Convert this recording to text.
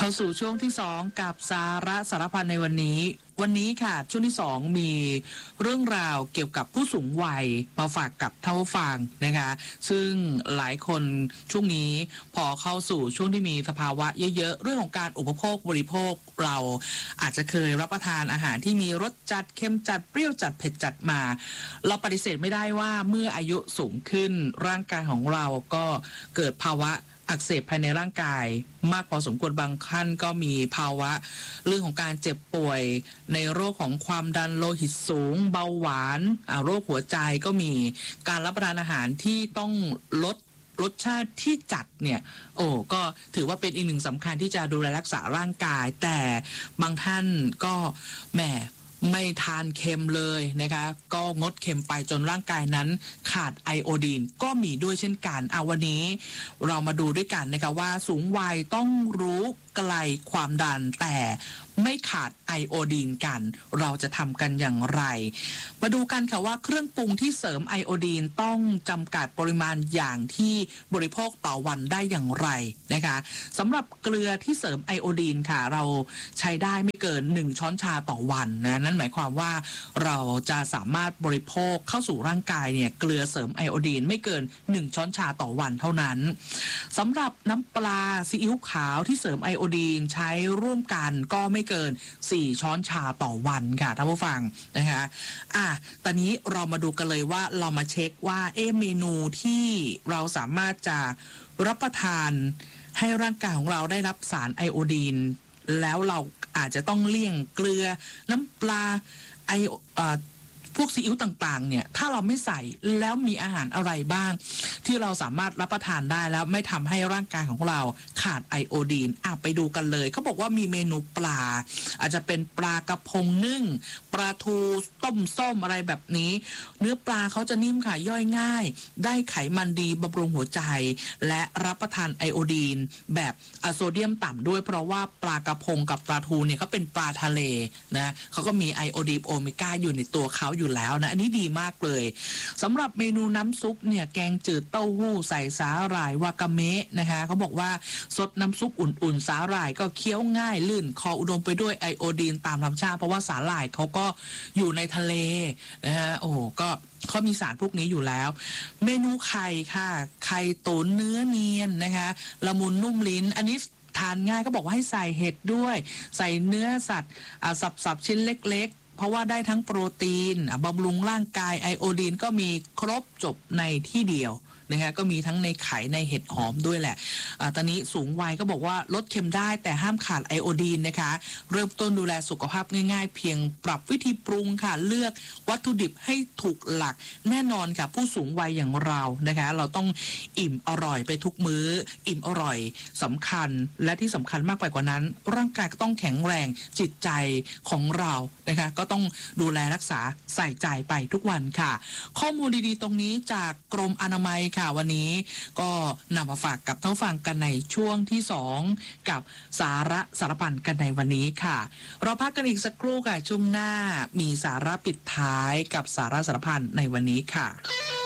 เข้าสู่ช่วงที่2กับสาระสารพันในวันนี้ค่ะช่วงที่2มีเรื่องราวเกี่ยวกับผู้สูงวัยมาฝากกับท่านผู้ฟังนะคะซึ่งหลายคนช่วงนี้พอเข้าสู่ช่วงที่มีสภาวะเยอะๆเรื่องของการอุปโภคบริโภคเราอาจจะเคยรับประทานอาหารที่มีรสจัดเค็มจัดเปรี้ยวจัดเผ็ดจัดมาเราปฏิเสธไม่ได้ว่าเมื่ออายุสูงขึ้นร่างกายของเราก็เกิดภาวะอักเสบภายในร่างกายมากพอสมควรบางขั้นก็มีภาวะเรื่องของการเจ็บป่วยในโรคของความดันโลหิตสูงเบาหวานโรคหัวใจก็มีการรับประทานอาหารที่ต้องลดรสชาติที่จัดเนี่ยก็ถือว่าเป็นอีกหนึ่งสำคัญที่จะดูแลรักษาร่างกายแต่บางท่านก็แหมไม่ทานเค็มเลยนะคะก็งดเค็มไปจนร่างกายนั้นขาดไอโอดีนก็มีด้วยเช่นกันวันนี้เรามาดูด้วยกันนะคะว่าสูงวัยต้องรู้ไกลความดันแต่ไม่ขาดไอโอดีนกันเราจะทำกันอย่างไรมาดูกันค่ะว่าเครื่องปรุงที่เสริมไอโอดีนต้องจำกัดปริมาณอย่างที่บริโภคต่อวันได้อย่างไรนะคะสำหรับเกลือที่เสริมไอโอดีนค่ะเราใช้ได้ไม่เกิน1ช้อนชาต่อวันนะนั่นหมายความว่าเราจะสามารถบริโภคเข้าสู่ร่างกายเนี่ยเกลือเสริมไอโอดีนไม่เกิน1ช้อนชาต่อวันเท่านั้นสำหรับน้ำปลาซีอิ๊วขาวที่เสริมไอโอดีนใช้ร่วมกันก็ไม่เกิน4ช้อนชาต่อวันค่ะท่านผู้ฟังนะคะตอนนี้เรามาดูกันเลยว่าเรามาเช็คว่าเมนูที่เราสามารถจะรับประทานให้ร่างกายของเราได้รับสารไอโอดีนแล้วเราอาจจะต้องเลี่ยงเกลือน้ำปลาพวกซีอิ๊วต่างๆเนี่ยถ้าเราไม่ใส่แล้วมีอาหารอะไรบ้างที่เราสามารถรับประทานได้แล้วไม่ทำให้ร่างกายของเราขาดไอโอดีนไปดูกันเลยเขาบอกว่ามีเมนูปลาอาจจะเป็นปลากระพงนึ่งปลาทูต้มส้มอะไรแบบนี้เนื้อปลาเขาจะนิ่มค่ะย่อยง่ายได้ไขมันดีบำรุงหัวใจและรับประทานไอโอดีนแบบโซเดียมต่ำด้วยเพราะว่าปลากระพงกับปลาทูเนี่ยเขาเป็นปลาทะเลนะเขาก็มีไอโอดีนโอเมก้าอยู่ในตัวเขาอยู่แล้วนะอันนี้ดีมากเลยสำหรับเมนูน้ำซุปเนี่ยแกงจืดเต้าหู้ใส่สาหร่ายวากาเมะนะคะเขาบอกว่าสดน้ำซุปอุ่นๆสาหร่ายก็เคี้ยวง่ายลื่นคออุดมไปด้วยไอโอดีนตามธรรมชาติเพราะว่าสาหร่ายเขาก็อยู่ในทะเลนะฮะก็เขามีสารพวกนี้อยู่แล้วเมนูไข่ค่ะไข่ตุ๋นเนื้อเนียนนะคะละมุนนุ่มลิ้นอันนี้ทานง่ายก็บอกว่าให้ใส่เห็ดด้วยใส่เนื้อสัตว์สับชิ้นเล็กๆเพราะว่าได้ทั้งโปรตีนบำรุงร่างกายไอโอดีนก็มีครบจบในที่เดียวนะคะก็มีทั้งในไข่ในเห็ดหอมด้วยแหละตอนนี้สูงวัยก็บอกว่าลดเค็มได้แต่ห้ามขาดไอโอดีนนะคะเริ่มต้นดูแลสุขภาพง่ายๆเพียงปรับวิธีปรุงค่ะเลือกวัตถุดิบให้ถูกหลักแน่นอนค่ะผู้สูงวัยอย่างเรานะคะเราต้องอิ่มอร่อยไปทุกมื้ออิ่มอร่อยสำคัญและที่สำคัญมากไปกว่านั้นร่างกายก็ต้องแข็งแรงจิตใจของเรานะคะก็ต้องดูแลรักษาใส่ใจไปทุกวันค่ะข้อมูลดีๆตรงนี้จากกรมอนามัยค่ะวันนี้ก็นำมาฝากกับท่านฟังกันในช่วงที่2กับสาระสารพันกันในวันนี้ค่ะเราพักกันอีกสักครู่ค่ะช่วงหน้ามีสาระปิดท้ายกับสาระสารพันในวันนี้ค่ะ